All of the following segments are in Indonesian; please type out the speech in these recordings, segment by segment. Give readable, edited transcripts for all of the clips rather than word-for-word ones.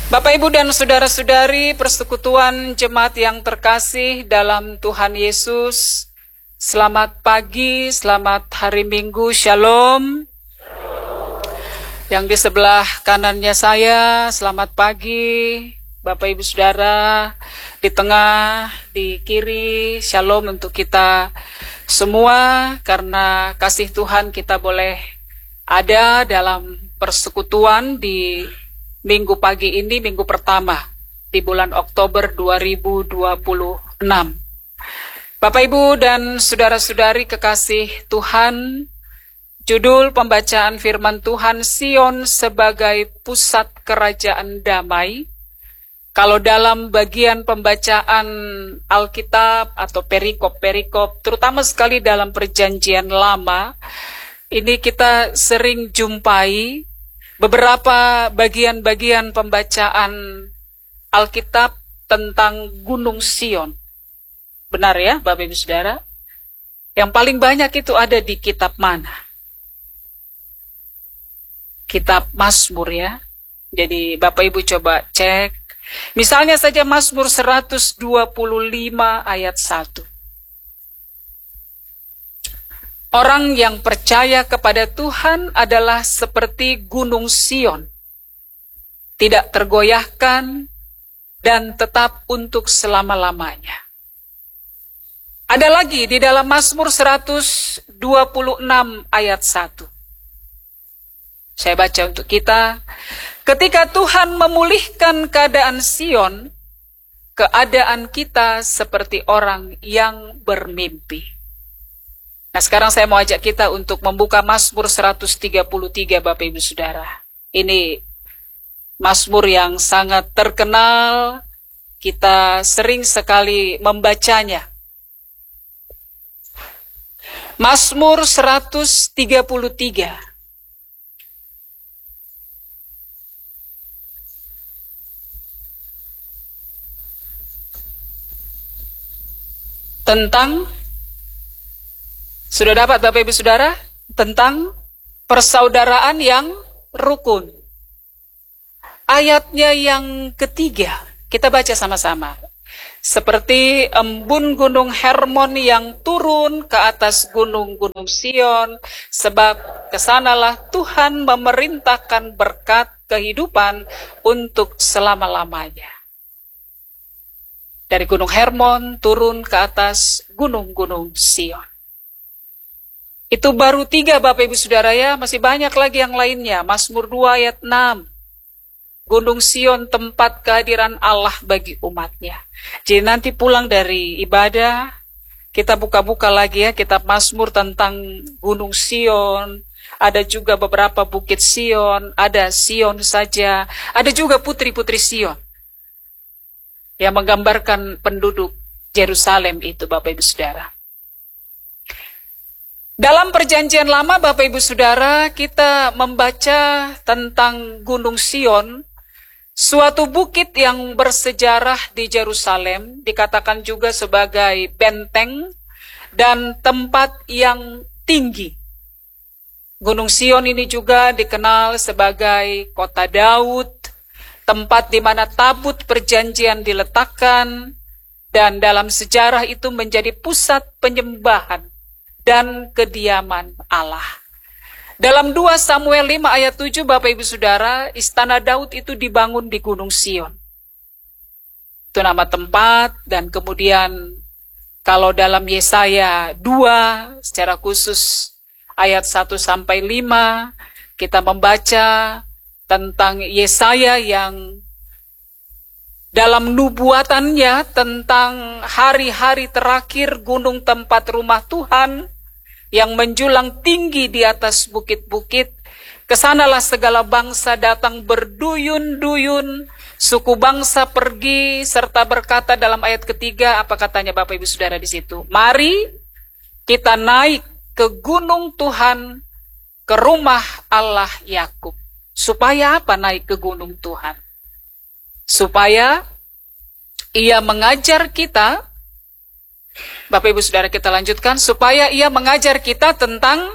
Bapak, Ibu, dan saudara-saudari persekutuan jemaat yang terkasih dalam Tuhan Yesus, selamat pagi, selamat hari Minggu, Shalom. Yang di sebelah kanannya saya, selamat pagi, Bapak, Ibu, Saudara. Di tengah, di kiri, Shalom untuk kita semua, karena kasih Tuhan kita boleh ada dalam persekutuan di Minggu pagi ini, minggu pertama di bulan Oktober 2026. Bapak, Ibu, dan saudara-saudari kekasih Tuhan, judul pembacaan firman Tuhan, Sion sebagai pusat kerajaan damai. Kalau dalam bagian pembacaan Alkitab atau perikop-perikop, terutama sekali dalam Perjanjian Lama, ini kita sering jumpai beberapa bagian-bagian pembacaan Alkitab tentang Gunung Sion. Benar ya, Bapak Ibu Saudara? Yang paling banyak itu ada di kitab mana? Kitab Mazmur ya. Jadi Bapak Ibu coba cek. Misalnya saja Mazmur 125 ayat 1. Orang yang percaya kepada Tuhan adalah seperti Gunung Sion, tidak tergoyahkan dan tetap untuk selama-lamanya. Ada lagi di dalam Mazmur 126 ayat 1. Saya baca untuk kita. Ketika Tuhan memulihkan keadaan Sion, keadaan kita seperti orang yang bermimpi. Nah, sekarang saya mau ajak kita untuk membuka Mazmur 133, Bapak Ibu Saudara. Ini Mazmur yang sangat terkenal, kita sering sekali membacanya. Mazmur 133. Tentang, sudah dapat Bapak Ibu Saudara? Tentang persaudaraan yang rukun. Ayatnya yang ketiga, kita baca sama-sama. Seperti embun gunung Hermon yang turun ke atas gunung-gunung Sion, sebab kesanalah Tuhan memerintahkan berkat kehidupan untuk selama-lamanya. Dari gunung Hermon turun ke atas gunung-gunung Sion. Itu baru 3 Bapak Ibu Saudara ya, masih banyak lagi yang lainnya. Mazmur 2 ayat 6. Gunung Sion tempat kehadiran Allah bagi umatnya. Jadi nanti pulang dari ibadah, kita buka-buka lagi ya kitab Mazmur tentang Gunung Sion. Ada juga beberapa bukit Sion, ada Sion saja, ada juga putri-putri Sion yang menggambarkan penduduk Yerusalem itu Bapak Ibu Saudara. Dalam Perjanjian Lama, Bapak Ibu Saudara, kita membaca tentang Gunung Sion, suatu bukit yang bersejarah di Yerusalem, dikatakan juga sebagai benteng dan tempat yang tinggi. Gunung Sion ini juga dikenal sebagai kota Daud, tempat di mana tabut perjanjian diletakkan, dan dalam sejarah itu menjadi pusat penyembahan dan kediaman Allah. Dalam 2 Samuel 5 ayat 7, Bapak Ibu Saudara, istana Daud itu dibangun di Gunung Sion. Itu nama tempat, dan kemudian kalau dalam Yesaya 2, secara khusus ayat 1-5, kita membaca tentang Yesaya yang dalam nubuatannya tentang hari-hari terakhir gunung tempat rumah Tuhan yang menjulang tinggi di atas bukit-bukit, kesanalah segala bangsa datang berduyun-duyun, suku bangsa pergi, serta berkata dalam ayat ketiga, apa katanya Bapak Ibu Saudara di situ? Mari kita naik ke gunung Tuhan, ke rumah Allah Yakub. Supaya apa naik ke gunung Tuhan? Supaya Ia mengajar kita, Bapak Ibu Saudara kita lanjutkan, supaya Ia mengajar kita tentang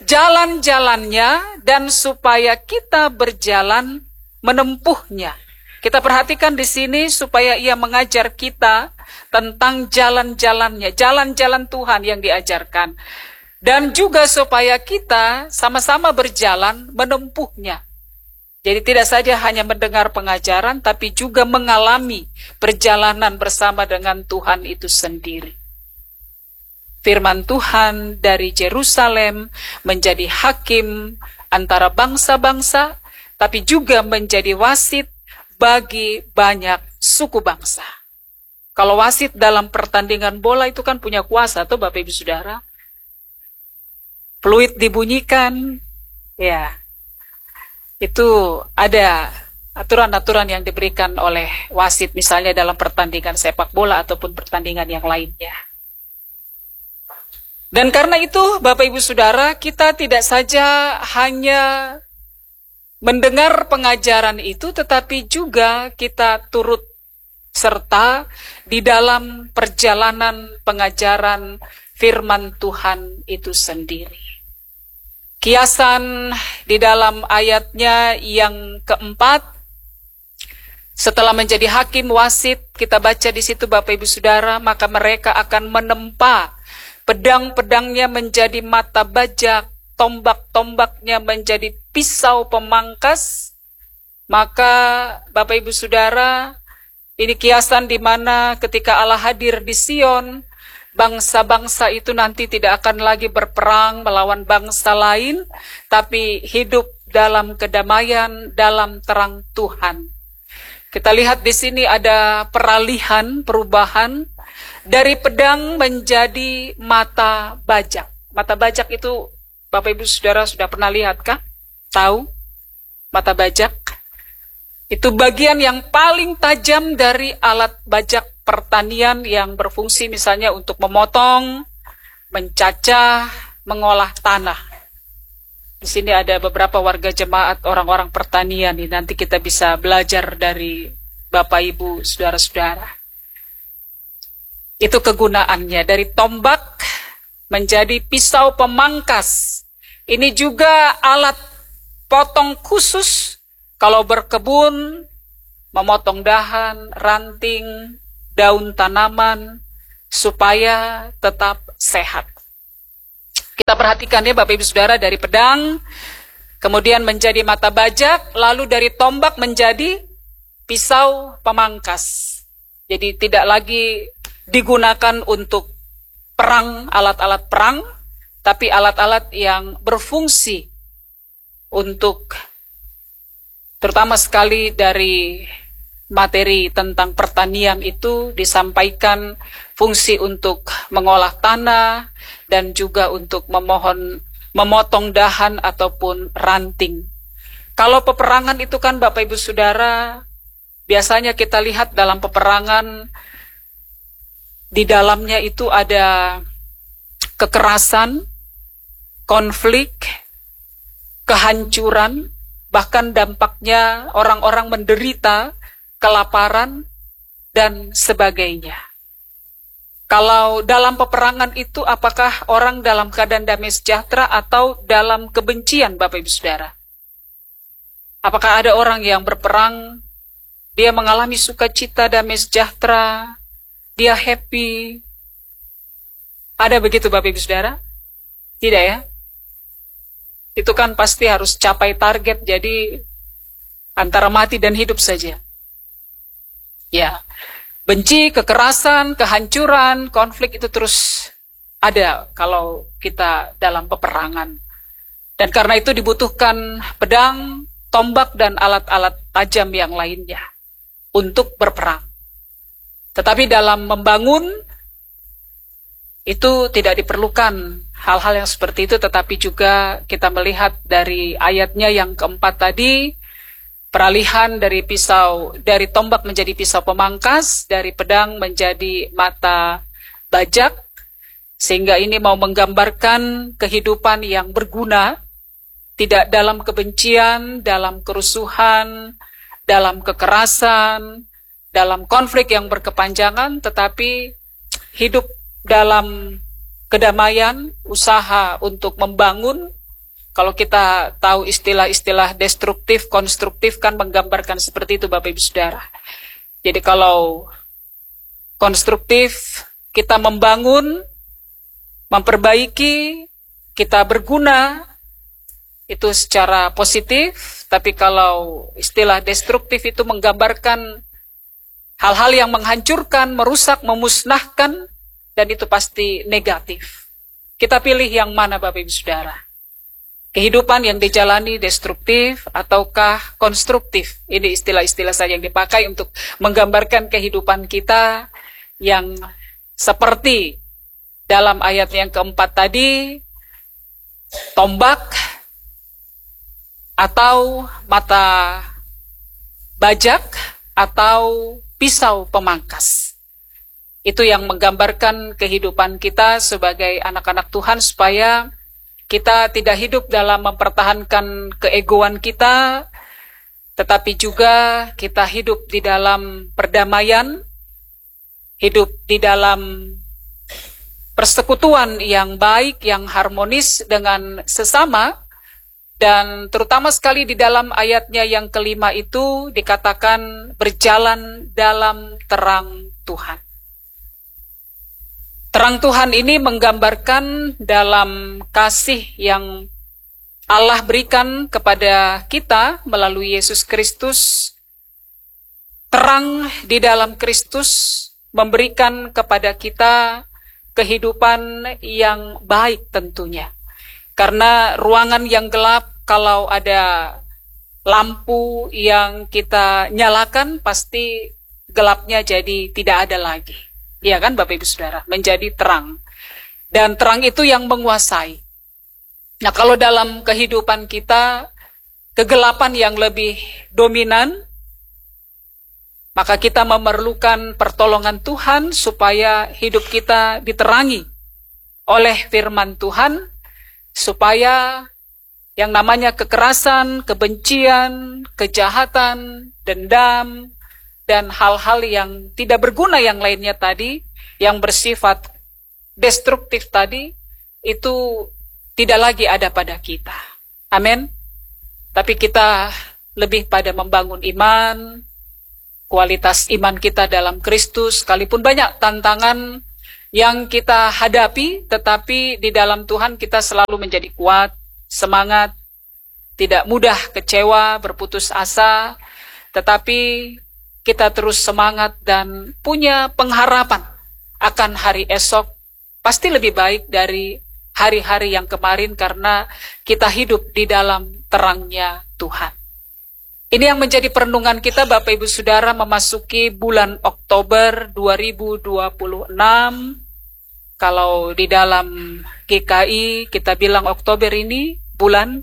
jalan-jalannya dan supaya kita berjalan menempuhnya. Kita perhatikan di sini supaya ia mengajar kita tentang jalan-jalannya, jalan-jalan Tuhan yang diajarkan. Dan juga supaya kita sama-sama berjalan menempuhnya. Jadi tidak saja hanya mendengar pengajaran, tapi juga mengalami perjalanan bersama dengan Tuhan itu sendiri. Firman Tuhan dari Yerusalem menjadi hakim antara bangsa-bangsa, tapi juga menjadi wasit bagi banyak suku bangsa. Kalau wasit dalam pertandingan bola itu kan punya kuasa tuh Bapak Ibu Saudara. Peluit dibunyikan, ya. Itu ada aturan-aturan yang diberikan oleh wasit misalnya dalam pertandingan sepak bola ataupun pertandingan yang lainnya. Dan karena itu Bapak Ibu Saudara, kita tidak saja hanya mendengar pengajaran itu, tetapi juga kita turut serta di dalam perjalanan pengajaran firman Tuhan itu sendiri. Kiasan di dalam ayatnya yang keempat, setelah menjadi hakim wasit, kita baca di situ Bapak Ibu Saudara, maka mereka akan menempa pedang-pedangnya menjadi mata bajak, tombak-tombaknya menjadi pisau pemangkas. Maka Bapak Ibu Saudara, ini kiasan di mana ketika Allah hadir di Sion, bangsa-bangsa itu nanti tidak akan lagi berperang melawan bangsa lain, tapi hidup dalam kedamaian, dalam terang Tuhan. Kita lihat di sini ada peralihan, perubahan dari pedang menjadi mata bajak. Mata bajak itu Bapak Ibu Saudara sudah pernah lihat kah? Tahu? Mata bajak? Itu bagian yang paling tajam dari alat bajak pertanian yang berfungsi misalnya untuk memotong, mencacah, mengolah tanah. Di sini ada beberapa warga jemaat orang-orang pertanian. Nanti kita bisa belajar dari Bapak Ibu Saudara-saudara. Itu kegunaannya, dari tombak menjadi pisau pemangkas. Ini juga alat potong khusus kalau berkebun, memotong dahan, ranting, daun tanaman, supaya tetap sehat. Kita perhatikan ya Bapak Ibu Saudara, dari pedang, kemudian menjadi mata bajak, lalu dari tombak menjadi pisau pemangkas. Jadi tidak lagi digunakan untuk perang, alat-alat perang, tapi alat-alat yang berfungsi untuk terutama sekali dari materi tentang pertanian itu disampaikan fungsi untuk mengolah tanah dan juga untuk memotong dahan ataupun ranting. Kalau peperangan itu kan Bapak Ibu Saudara, biasanya kita lihat dalam peperangan di dalamnya itu ada kekerasan, konflik, kehancuran, bahkan dampaknya orang-orang menderita, kelaparan, dan sebagainya. Kalau dalam peperangan itu apakah orang dalam keadaan damai sejahtera atau dalam kebencian Bapak Ibu Saudara? Apakah ada orang yang berperang, dia mengalami sukacita, damai sejahtera, dia happy? Ada begitu Bapak Ibu Saudara? Tidak ya? Itu kan pasti harus capai target, jadi antara mati dan hidup saja. Ya, benci, kekerasan, kehancuran, konflik itu terus ada kalau kita dalam peperangan. Dan karena itu dibutuhkan pedang, tombak, dan alat-alat tajam yang lainnya untuk berperang. Tetapi dalam membangun, itu tidak diperlukan hal-hal yang seperti itu, tetapi juga kita melihat dari ayatnya yang keempat tadi, peralihan dari tombak menjadi pisau pemangkas, dari pedang menjadi mata bajak, sehingga ini mau menggambarkan kehidupan yang berguna, tidak dalam kebencian, dalam kerusuhan, dalam kekerasan, dalam konflik yang berkepanjangan, tetapi hidup dalam kedamaian, usaha untuk membangun Kalau kita tahu istilah-istilah destruktif, konstruktif kan menggambarkan seperti itu Bapak Ibu Saudara. Jadi kalau konstruktif, kita membangun, memperbaiki, kita berguna, itu secara positif. Tapi kalau istilah destruktif itu menggambarkan hal-hal yang menghancurkan, merusak, memusnahkan, dan itu pasti negatif. Kita pilih yang mana Bapak Ibu Saudara? Kehidupan yang dijalani destruktif ataukah konstruktif? Ini istilah-istilah saja yang dipakai untuk menggambarkan kehidupan kita yang seperti dalam ayat yang keempat tadi, tombak atau mata bajak atau pisau pemangkas. Itu yang menggambarkan kehidupan kita sebagai anak-anak Tuhan supaya kita tidak hidup dalam mempertahankan keegoan kita, tetapi juga kita hidup di dalam perdamaian, hidup di dalam persekutuan yang baik, yang harmonis dengan sesama, dan terutama sekali di dalam ayatnya yang kelima itu dikatakan berjalan dalam terang Tuhan. Terang Tuhan ini menggambarkan dalam kasih yang Allah berikan kepada kita melalui Yesus Kristus. Terang di dalam Kristus memberikan kepada kita kehidupan yang baik tentunya. Karena ruangan yang gelap, kalau ada lampu yang kita nyalakan, pasti gelapnya jadi tidak ada lagi. Iya kan Bapak Ibu Saudara, menjadi terang. Dan terang itu yang menguasai. Nah kalau dalam kehidupan kita, kegelapan yang lebih dominan, maka kita memerlukan pertolongan Tuhan supaya hidup kita diterangi oleh firman Tuhan, supaya yang namanya kekerasan, kebencian, kejahatan, dendam, dan hal-hal yang tidak berguna yang lainnya tadi, yang bersifat destruktif tadi, itu tidak lagi ada pada kita. Amin. Tapi kita lebih pada membangun iman, kualitas iman kita dalam Kristus, sekalipun banyak tantangan yang kita hadapi, tetapi di dalam Tuhan kita selalu menjadi kuat, semangat, tidak mudah kecewa, berputus asa, tetapi kita terus semangat dan punya pengharapan akan hari esok pasti lebih baik dari hari-hari yang kemarin karena kita hidup di dalam terangnya Tuhan. Ini yang menjadi perenungan kita Bapak Ibu Saudara memasuki bulan Oktober 2026. Kalau di dalam GKI kita bilang Oktober ini bulan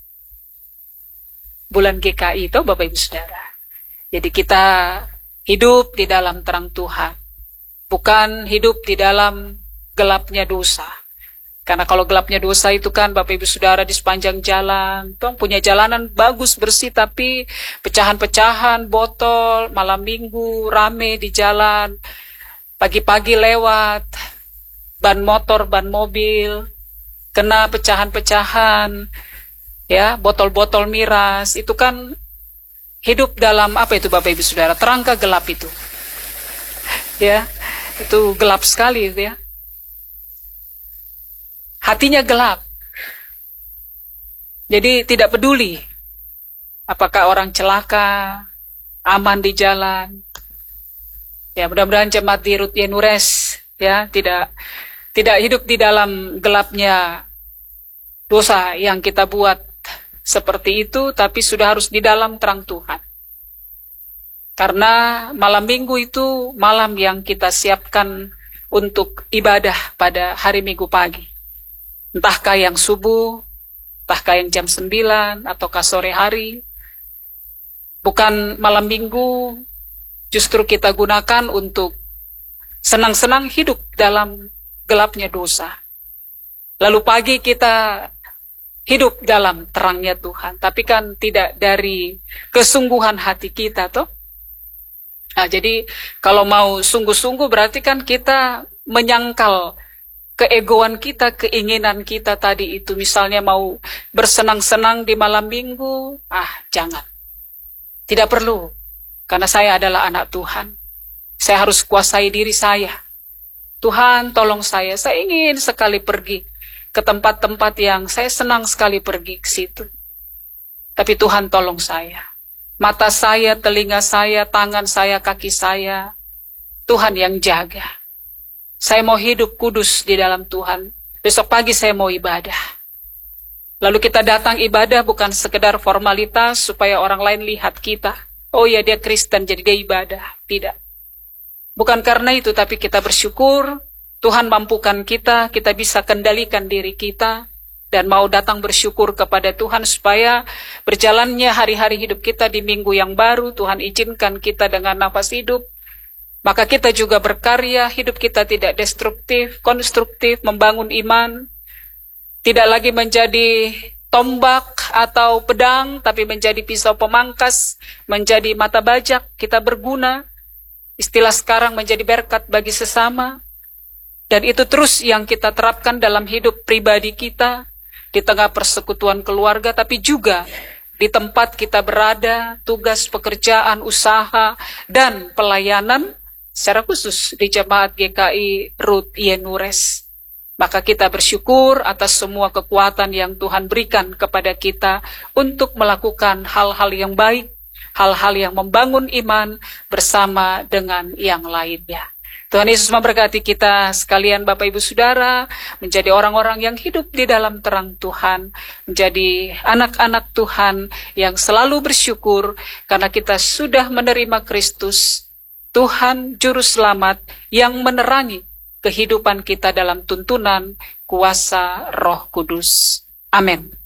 GKI itu Bapak Ibu Saudara. Jadi kita hidup di dalam terang Tuhan, bukan hidup di dalam gelapnya dosa. Karena kalau gelapnya dosa itu kan Bapak Ibu Saudara di sepanjang jalan, Tuhan punya jalanan bagus bersih tapi pecahan-pecahan, botol, malam minggu, rame di jalan, pagi-pagi lewat, ban motor, ban mobil, kena pecahan-pecahan, ya botol-botol miras, itu kan hidup dalam apa itu Bapak Ibu Saudara? Terangka gelap itu. Ya, itu gelap sekali itu ya. Hatinya gelap. Jadi tidak peduli apakah orang celaka, aman di jalan. Ya, mudah-mudahan jemaat di Rut Yenures ya tidak hidup di dalam gelapnya dosa yang kita buat seperti itu, tapi sudah harus di dalam terang Tuhan. Karena malam minggu itu malam yang kita siapkan untuk ibadah pada hari Minggu pagi. Entahkah yang subuh, entahkah yang jam 9, ataukah sore hari. Bukan malam minggu justru kita gunakan untuk senang-senang hidup dalam gelapnya dosa. Lalu pagi kita hidup dalam terangnya Tuhan, tapi kan tidak dari kesungguhan hati kita toh. Nah, jadi kalau mau sungguh-sungguh berarti kan kita menyangkal keegoan kita, keinginan kita tadi itu. Misalnya mau bersenang-senang di malam minggu, jangan. Tidak perlu, karena saya adalah anak Tuhan. Saya harus kuasai diri saya. Tuhan tolong saya ingin sekali pergi ke tempat-tempat yang saya senang sekali pergi ke situ. Tapi Tuhan tolong saya. Mata saya, telinga saya, tangan saya, kaki saya, Tuhan yang jaga. Saya mau hidup kudus di dalam Tuhan. Besok pagi saya mau ibadah. Lalu kita datang ibadah bukan sekedar formalitas supaya orang lain lihat kita. Oh ya, dia Kristen jadi dia ibadah. Tidak. Bukan karena itu, tapi kita bersyukur Tuhan mampukan kita bisa kendalikan diri kita. Dan mau datang bersyukur kepada Tuhan supaya berjalannya hari-hari hidup kita di minggu yang baru. Tuhan izinkan kita dengan nafas hidup. Maka kita juga berkarya, hidup kita tidak destruktif, konstruktif, membangun iman. Tidak lagi menjadi tombak atau pedang, tapi menjadi pisau pemangkas, menjadi mata bajak, kita berguna. Istilah sekarang menjadi berkat bagi sesama. Dan itu terus yang kita terapkan dalam hidup pribadi kita, di tengah persekutuan keluarga, tapi juga di tempat kita berada, tugas pekerjaan, usaha, dan pelayanan, secara khusus di Jemaat GKI Ruth Yenures. Maka kita bersyukur atas semua kekuatan yang Tuhan berikan kepada kita untuk melakukan hal-hal yang baik, hal-hal yang membangun iman bersama dengan yang lainnya. Tuhan Yesus memberkati kita sekalian Bapak Ibu Saudara, menjadi orang-orang yang hidup di dalam terang Tuhan, menjadi anak-anak Tuhan yang selalu bersyukur karena kita sudah menerima Kristus, Tuhan Juru Selamat yang menerangi kehidupan kita dalam tuntunan kuasa Roh Kudus. Amin.